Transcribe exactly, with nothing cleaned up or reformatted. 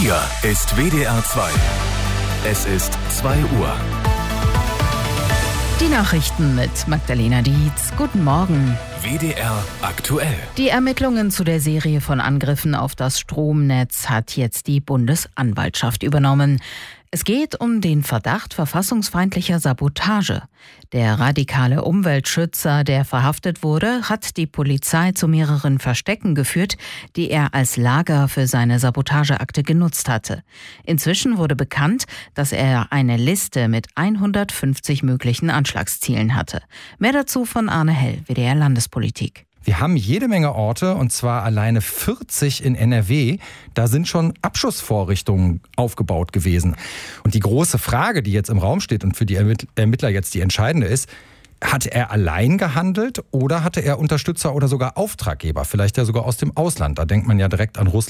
Hier ist W D R zwei. Es ist zwei Uhr. Die Nachrichten mit Magdalena Dietz. Guten Morgen. W D R aktuell. Die Ermittlungen zu der Serie von Angriffen auf das Stromnetz hat jetzt die Bundesanwaltschaft übernommen. Es geht um den Verdacht verfassungsfeindlicher Sabotage. Der radikale Umweltschützer, der verhaftet wurde, hat die Polizei zu mehreren Verstecken geführt, die er als Lager für seine Sabotageakte genutzt hatte. Inzwischen wurde bekannt, dass er eine Liste mit hundertfünfzig möglichen Anschlagszielen hatte. Mehr dazu von Arne Hell, W D R Landespolitik. Wir haben jede Menge Orte, und zwar alleine vierzig in N R W. Da sind schon Abschussvorrichtungen aufgebaut gewesen. Und die große Frage, die jetzt im Raum steht und für die Ermittler jetzt die entscheidende ist: Hat er allein gehandelt oder hatte er Unterstützer oder sogar Auftraggeber? Vielleicht ja sogar aus dem Ausland. Da denkt man ja direkt an Russland.